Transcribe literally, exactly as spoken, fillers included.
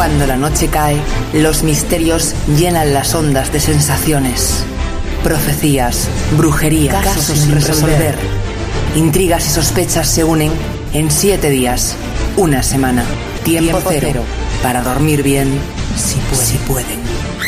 Cuando la noche cae, los misterios llenan las ondas de sensaciones. Profecías, brujería, casos, casos sin resolver. resolver. Intrigas y sospechas se unen en siete días, una semana. Tiempo, Tiempo cero, cero, para dormir bien, si pueden. Si pueden.